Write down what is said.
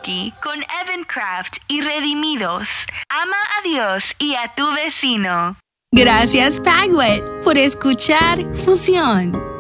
karaoke con Evan Craft y Redimidos. Ama a Dios y a tu vecino. Gracias, Pagwet, por escuchar Fusión.